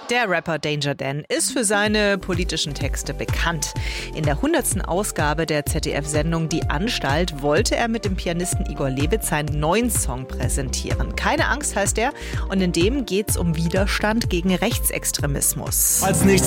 Der Rapper Danger Dan ist für seine politischen Texte bekannt. In der 100. Ausgabe der ZDF-Sendung Die Anstalt wollte er mit dem Pianisten Igor Levitz seinen neuen Song präsentieren. Keine Angst heißt er, und in dem geht's um Widerstand gegen Rechtsextremismus. Als nichts